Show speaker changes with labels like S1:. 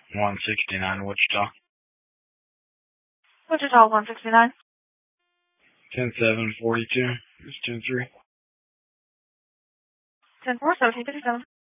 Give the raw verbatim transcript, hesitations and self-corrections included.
S1: one sixty-nine Wichita.
S2: Wichita one sixty-nine.
S1: ten seven forty-two. It's ten three.
S2: ten four seventeen fifty-seven.